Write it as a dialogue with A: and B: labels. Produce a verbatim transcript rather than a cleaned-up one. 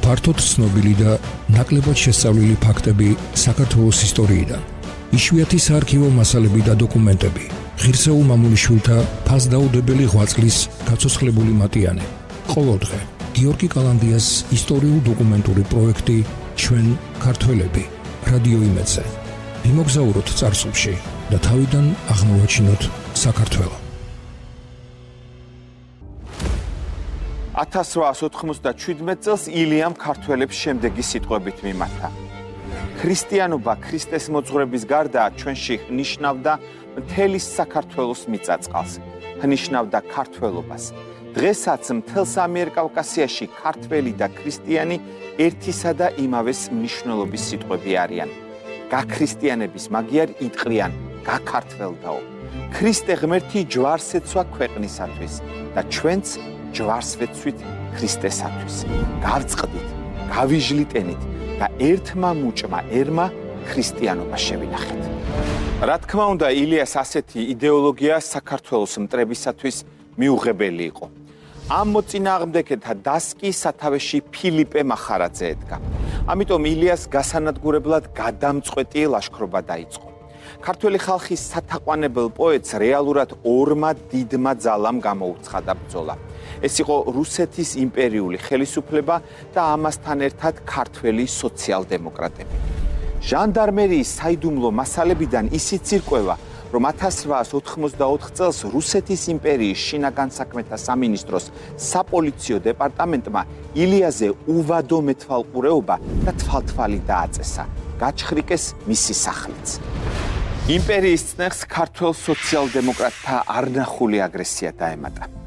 A: ფართოდ ცნობილი და ნაკლებად შესწავლილი ფაქტები საქართველოს ისტორიიდან. იშვიათი საარქივო მასალები და დოკუმენტები. ღირსეულ მამულიშვილთა ფასდაუდებელი ღვაწლის გაცოცხლებული მატიანე. ყოველდღე გიორგი კალანდიას ისტორიულ დოკუმენტური პროექტი ჩვენ ქართველები რადიო იმედზე. ვიმოგზაუროთ წარსულში და თავიდან აღმოვაჩინოთ საქართველო.
B: ათას რვაას ოთხმოცდაშვიდმეტ წელს ილიამ ქართველებს შემდეგი სიტყვებით მიმართა. ქრისტიანობა ქრისტეს მოძღვრების გარდა ჩვენში ნიშნავდა მთელი საქართველოს მიწა-წყალს, ნიშნავდა ქართველობას. დღესაც მთელს ამიერკავკასიაში ქართველი და ქრისტიანი ერთისა და იმავეს მნიშვნელობის სიტყვები არიან. გაქრისტიანების მაგიარ იტყვიან, გაქართველდაო. ქრისტე ღმერთი ჯვარს ეცვა ქვეყნისათვის და ჩვენც ჯვარს ვეცვით ქრისტესათვის. გავწყდით, გავიჟლიტენით და ერთმა მუჭმა ერმა ქრისტიანობა შევინახეთ. რა თქმა უნდა, ილიას ასეთი იდეოლოგია საქართველოს მტრებისათვის მიუღებელი იყო. ამ მოწინააღმდეგეთა დასკი სათავეში ფილიპე მახარაძე ედგა. ამიტომ ილიას გასანადგურებლად გადამწყვეტი ლაშქრობა დაიწყო. ქართველი ხალხის სათაყვანებელ პოეტს რეალურად ორმა დიდმა ძალამ გამოუცხადა ბრძოლა. ეს იყო რუსეთის იმპერიული ხელისუფლება და ამასთან ერთად ქართველი სოციალ-დემოკრატები. ჟანდარმერიის საიდუმლო მასალებიდან ისიც ირკვევა, რომ ათას რვაას ოთხმოცდაოთხ წელს რუსეთის იმპერიის შინაგან საქმეთა სამინისტროს საპოლიციო დეპარტამენტმა ილიაზე უვადო მეთვალყურეობა და თვალთვალი დააწესა. გაჩხრიკეს მისი სახლიც. იმპერიის წნეხს ქართველ სოციალ-დემოკრატთა არნახული აგრესია დაემატა.